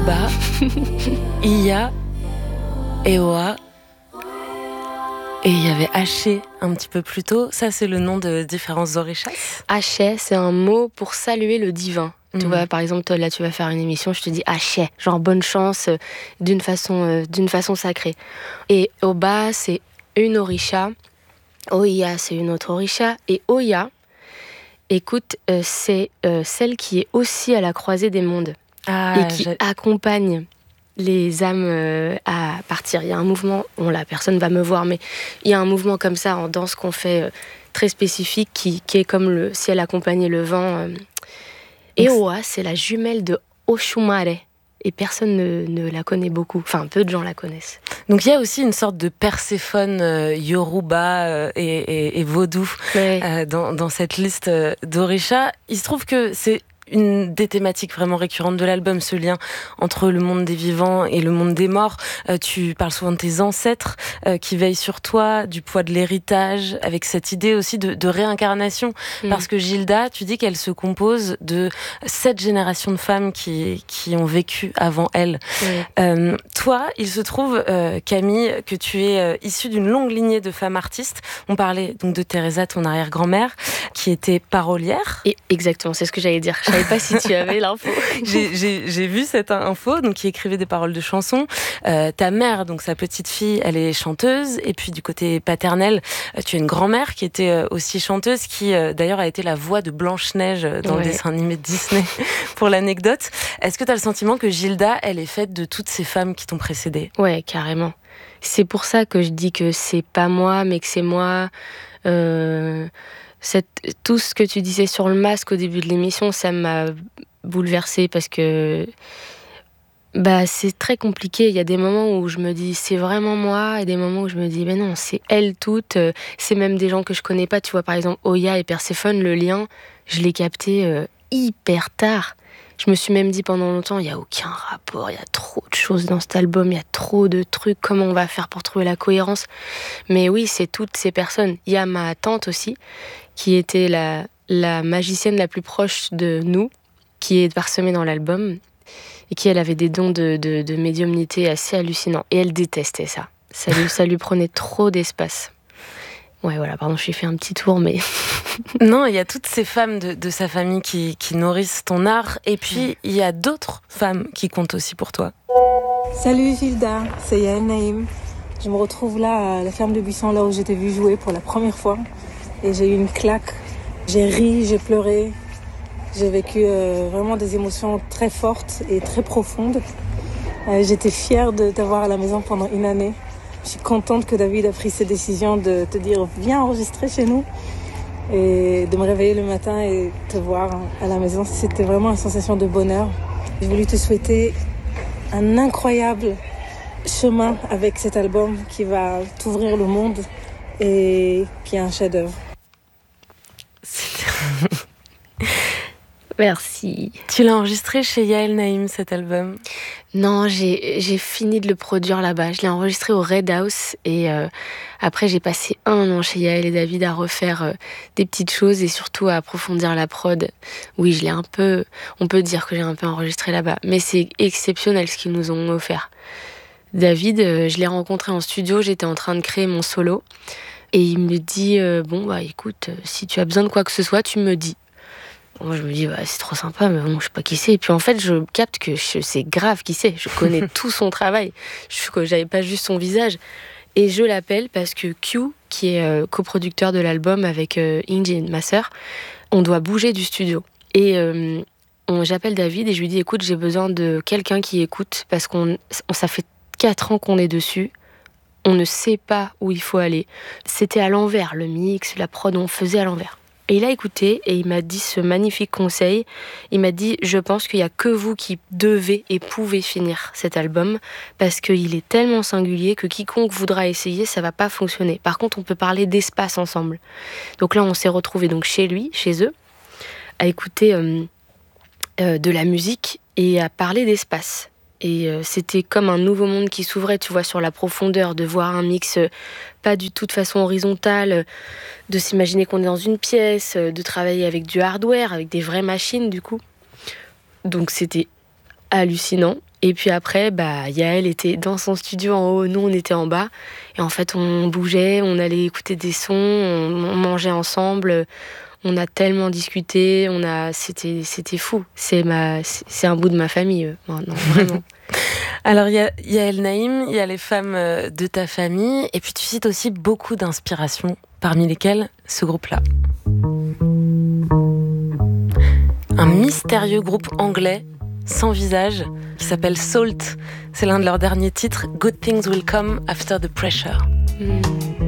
Yoruba, Iya, Ewa, et il y avait Haché un petit peu plus tôt. Ça, c'est le nom de différents orishas. Haché, c'est un mot pour saluer le divin. Tu vois, par exemple, toi, là, tu vas faire une émission, je te dis Haché, genre bonne chance, d'une façon sacrée. Et Oba, c'est une orisha. Oya, c'est une autre orisha. Et Oya, écoute, c'est celle qui est aussi à la croisée des mondes et qui accompagne les âmes à partir. Il y a un mouvement, bon là, personne va me voir, mais il y a un mouvement comme ça en danse qu'on fait très spécifique qui est comme si elle accompagnait le vent. Et Oa, c'est la jumelle de Oshumare. Et personne ne la connaît beaucoup. Enfin, peu de gens la connaissent. Donc il y a aussi une sorte de Perséphone Yoruba et vaudou dans cette liste d'orishas. Il se trouve que c'est une des thématiques vraiment récurrentes de l'album, ce lien entre le monde des vivants et le monde des morts. Tu parles souvent de tes ancêtres qui veillent sur toi, du poids de l'héritage, avec cette idée aussi de réincarnation. Parce que Gilda, tu dis qu'elle se compose de 7 générations de femmes qui ont vécu avant elle. Toi, il se trouve, Camille, que tu es issue d'une longue lignée de femmes artistes. On parlait donc de Teresa, ton arrière-grand-mère, qui était parolière. Et exactement, c'est ce que j'allais dire. Je savais pas si tu avais l'info. J'ai vu cette info, donc qui écrivait des paroles de chansons. Ta mère, donc sa petite fille, elle est chanteuse. Et puis du côté paternel, tu as une grand-mère qui était aussi chanteuse, qui d'ailleurs a été la voix de Blanche-Neige dans le dessin animé de Disney, pour l'anecdote. Est-ce que tu as le sentiment que Gilda, elle est faite de toutes ces femmes qui t'ont précédée ? Ouais, carrément. C'est pour ça que je dis que c'est pas moi, mais que c'est moi. Tout ce que tu disais sur le masque au début de l'émission, ça m'a bouleversée parce que c'est très compliqué. Il y a des moments où je me dis c'est vraiment moi et des moments où je me dis non, c'est elle toute. C'est même des gens que je connais pas. Tu vois, par exemple, Oya et Perséphone, le lien, je l'ai capté hyper tard. Je me suis même dit pendant longtemps, il n'y a aucun rapport, il y a trop de choses dans cet album, il y a trop de trucs, comment on va faire pour trouver la cohérence ? Mais oui, c'est toutes ces personnes. Il y a ma tante aussi, qui était la magicienne la plus proche de nous, qui est parsemée dans l'album, et qui, elle, avait des dons de médiumnité assez hallucinants. Et elle détestait ça. Ça lui prenait trop d'espace. Ouais, voilà, pardon, je suis fait un petit tour, mais... Non, il y a toutes ces femmes de sa famille qui nourrissent ton art. Et puis, il y a d'autres femmes qui comptent aussi pour toi. Salut Gilda, c'est Yael Naïm. Je me retrouve là à la ferme de Buisson, là où je t'ai vu jouer pour la première fois. Et j'ai eu une claque. J'ai ri, j'ai pleuré. J'ai vécu vraiment des émotions très fortes et très profondes. J'étais fière de t'avoir à la maison pendant une année. Je suis contente que David a pris cette décision de te dire « Viens enregistrer chez nous ». Et de me réveiller le matin et te voir à la maison, c'était vraiment une sensation de bonheur. J'ai voulu te souhaiter un incroyable chemin avec cet album qui va t'ouvrir le monde et qui est un chef-d'œuvre. Merci. Tu l'as enregistré chez Yael Naïm, cet album ? Non, j'ai fini de le produire là-bas. Je l'ai enregistré au Red House et après j'ai passé 1 an chez Yael et David à refaire des petites choses et surtout à approfondir la prod. Oui, on peut dire que j'ai un peu enregistré là-bas, mais c'est exceptionnel ce qu'ils nous ont offert. David, je l'ai rencontré en studio, j'étais en train de créer mon solo et il me dit écoute, si tu as besoin de quoi que ce soit, tu me dis. Moi, je me dis, c'est trop sympa, mais bon, je sais pas qui c'est. Et puis, en fait, je capte que c'est grave qui c'est. Je connais tout son travail. J'avais pas juste son visage. Et je l'appelle parce que Q, qui est coproducteur de l'album avec Inji, ma sœur, on doit bouger du studio. Et j'appelle David et je lui dis, écoute, j'ai besoin de quelqu'un qui écoute parce ça fait 4 ans qu'on est dessus. On ne sait pas où il faut aller. C'était à l'envers, le mix, la prod, on faisait à l'envers. Et il a écouté et il m'a dit ce magnifique conseil. Il m'a dit, je pense qu'il n'y a que vous qui devez et pouvez finir cet album parce qu'il est tellement singulier que quiconque voudra essayer, ça ne va pas fonctionner. Par contre, on peut parler d'espace ensemble. Donc là, on s'est retrouvés donc chez lui, chez eux, à écouter de la musique et à parler d'espace. Et c'était comme un nouveau monde qui s'ouvrait, tu vois, sur la profondeur, de voir un mix pas du tout de façon horizontale, de s'imaginer qu'on est dans une pièce, de travailler avec du hardware, avec des vraies machines, du coup. Donc c'était hallucinant. Et puis après, Yael était dans son studio en haut, nous on était en bas. Et en fait, on bougeait, on allait écouter des sons, on mangeait ensemble. On a tellement discuté, c'était fou. C'est un bout de ma famille, maintenant, vraiment. Alors, il y a Yael Naïm, il y a les femmes de ta famille, et puis tu cites aussi beaucoup d'inspirations, parmi lesquelles ce groupe-là. Un mystérieux groupe anglais, sans visage, qui s'appelle Salt. C'est l'un de leurs derniers titres, Good Things Will Come After the Pressure.